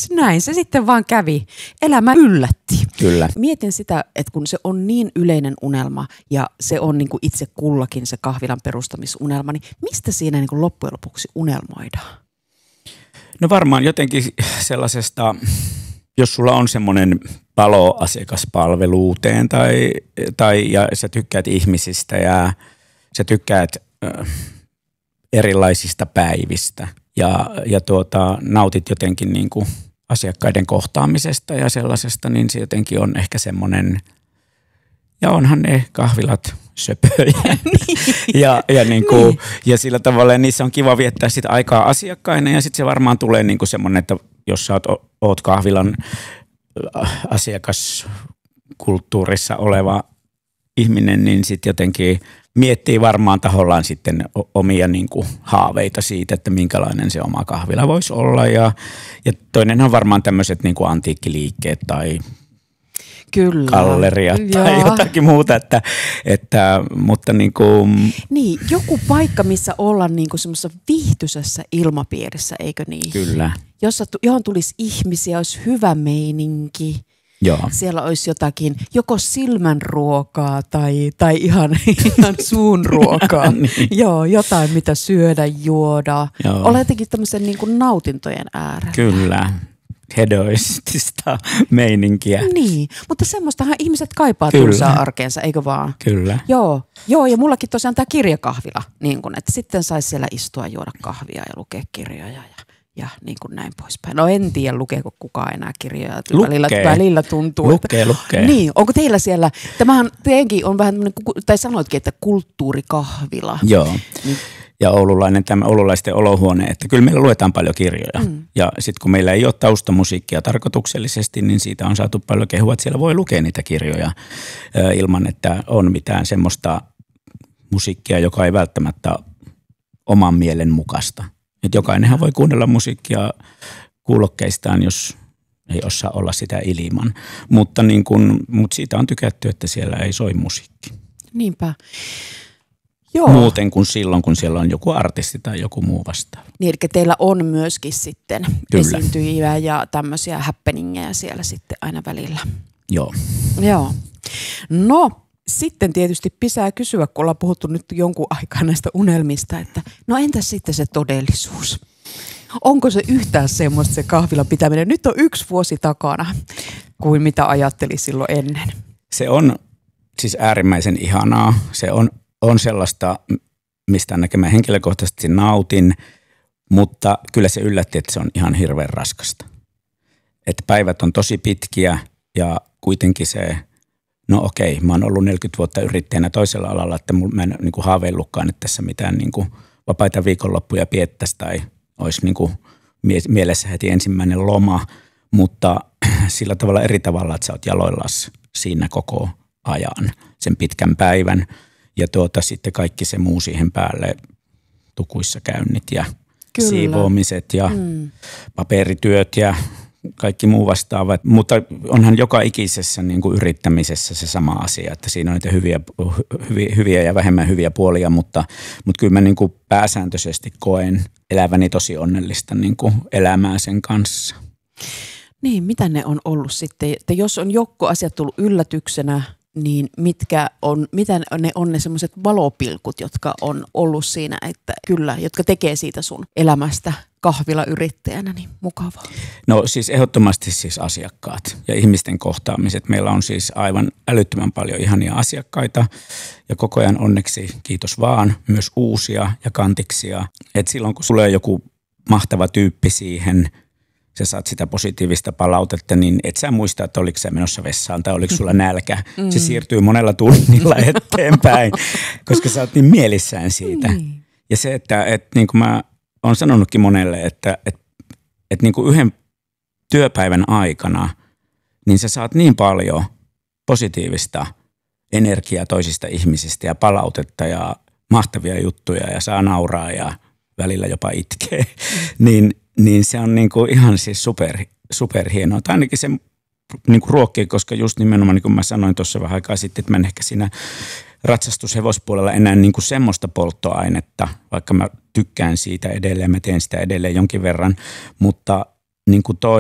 näin se sitten vaan kävi. Elämä yllätti. Kyllä. Mietin sitä, että kun se on niin yleinen unelma ja se on niin kuin itse kullakin se kahvilan perustamisunelma, niin mistä siinä niin kuin loppujen lopuksi unelmoidaan? No varmaan jotenkin sellaisesta, jos sulla on semmoinen palo asiakaspalveluuteen ja sä tykkäät ihmisistä ja sä tykkäät erilaisista päivistä ja nautit jotenkin niin kuin asiakkaiden kohtaamisesta ja sellaisesta, niin se jotenkin on ehkä semmoinen, ja onhan ne kahvilat söpöjä. Ja sillä tavalla niissä on kiva viettää sit aikaa asiakkaina ja sitten se varmaan tulee niin kuin semmoinen, että jos sä oot kahvilan asiakaskulttuurissa oleva ihminen, niin sitten jotenkin miettii varmaan tahollaan sitten omia niin kuin haaveita siitä, että minkälainen se oma kahvila voisi olla. Ja toinen on varmaan tämmöiset niin kuin antiikkiliikkeet tai kyllä, galleriat tai jotakin muuta. Mutta niin kuin niin, joku paikka, missä ollaan niin kuin semmoisessa viihtyisessä ilmapiirissä, eikö niin? Kyllä. Johon tulisi ihmisiä, olisi hyvä meininki. Joo. Siellä olisi jotakin, joko silmänruokaa tai ihan suun ruokaa. Niin. Joo, jotain mitä syödä, juoda. Olla jotenkin tämmöisen niin kuin nautintojen äärellä. Kyllä. Hedoistista meininkiä. Niin, mutta semmoistahan ihmiset kaipaa tylsää arkeensa, eikö vaan? Kyllä. Joo, ja mullakin tosiaan tämä kirjakahvila, niin kun, että sitten saisi siellä istua, juoda kahvia ja lukea kirjoja ja niin kuin näin poispäin. No en tiedä, lukeeko kukaan enää kirjoja. Välillä tuntuu. Lukee. Niin, onko teillä siellä, tämähän teidänkin on vähän tämmöinen, tai sanoitkin, että kulttuurikahvila. Joo. Niin. Ja oululaisten olohuone, että kyllä meillä luetaan paljon kirjoja. Ja sitten kun meillä ei ole taustamusiikkia tarkoituksellisesti, niin siitä on saatu paljon kehua, että siellä voi lukea niitä kirjoja ilman, että on mitään semmoista musiikkia, joka ei välttämättä oman mielen mukaista. Että jokainenhan voi kuunnella musiikkia kuulokkeistaan, jos ei osaa olla sitä ilman. Mutta siitä on tykätty, että siellä ei soi musiikki. Niinpä. Joo. Muuten kuin silloin, kun siellä on joku artisti tai joku muu vastaava. Niin, eli teillä on myöskin sitten Kyllä. esiintyjiä ja tämmöisiä happeningejä siellä sitten aina välillä. Joo. No, sitten tietysti pitää kysyä, kun ollaan puhuttu nyt jonkun aikaa näistä unelmista, että no entäs sitten se todellisuus? Onko se yhtään semmoista se kahvilan pitäminen? Nyt on 1 vuosi takana kuin mitä ajatteli silloin ennen. Se on siis äärimmäisen ihanaa. Se on sellaista, mistä ainakin mä henkilökohtaisesti nautin, mutta kyllä se yllätti, että se on ihan hirveän raskasta. Että päivät on tosi pitkiä ja kuitenkin se, no okei, mä oon ollut 40 vuotta yrittäjänä toisella alalla, että mä en niin kuin haaveillutkaan, että tässä mitään niin kuin vapaita viikonloppuja piettäisi tai olisi niin kuin mielessä heti ensimmäinen loma, mutta sillä tavalla eri tavalla, että sä oot jaloillas siinä koko ajan, sen pitkän päivän. Ja sitten kaikki se muu siihen päälle, tukuissa käynnit ja Kyllä. siivoamiset ja paperityöt ja kaikki muu vastaavat. Mutta onhan joka ikisessä niin kuin yrittämisessä se sama asia, että siinä on niitä hyviä ja vähemmän hyviä puolia, mutta kyllä mä niin kuin pääsääntöisesti koen eläväni tosi onnellista niin kuin elämää sen kanssa. Niin, mitä ne on ollut sitten, että jos on joku asiat tullut yllätyksenä, niin mitä ne on ne semmoiset valopilkut, jotka on ollut siinä, että kyllä, jotka tekee siitä sun elämästä kahvilayrittäjänä niin mukavaa? No siis ehdottomasti siis asiakkaat ja ihmisten kohtaamiset. Meillä on siis aivan älyttömän paljon ihania asiakkaita ja koko ajan onneksi, kiitos vaan, myös uusia ja kantiksia. Et silloin kun sulla on joku mahtava tyyppi siihen, sä saat sitä positiivista palautetta, niin et sä muista, että oliko sä menossa vessaan tai oliko sulla nälkä. Se siirtyy monella tunnilla eteenpäin, koska sä oot niin mielissään siitä. Ja se, että niin kuin mä oon sanonutkin monelle, että niin kuin yhden työpäivän aikana, niin sä saat niin paljon positiivista energiaa toisista ihmisistä ja palautetta ja mahtavia juttuja ja saa nauraa ja välillä jopa itkee, niin se on niinku ihan siis super hienoa. Tai ainakin se niinku ruokkii, koska just nimenomaan niin kuin mä sanoin tuossa vähän aikaa sitten, että mä en ehkä siinä ratsastushevospuolella enää niinku semmoista polttoainetta, vaikka mä tykkään siitä edelleen, mä teen sitä edelleen jonkin verran, mutta niinku toi